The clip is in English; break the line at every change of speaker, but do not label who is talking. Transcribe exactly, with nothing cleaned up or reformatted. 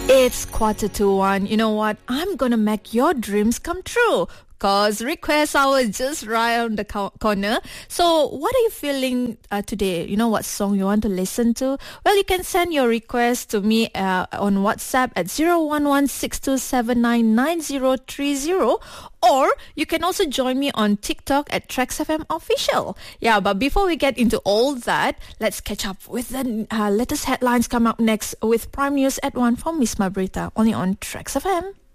It's quarter to one. You know what? I'm gonna make your dreams come true. Cause request hour is just right around the co- corner. So what are you feeling uh, today? You know what song you want to listen to? Well, you can send your request to me uh, on WhatsApp at zero one one six two seven nine nine zero three zero, or you can also join me on TikTok at Trax F M Official. Yeah, but before we get into all that, let's catch up with the uh, latest headlines. Come up next with Prime News at one from Miss Marbrita, only on Trax F M.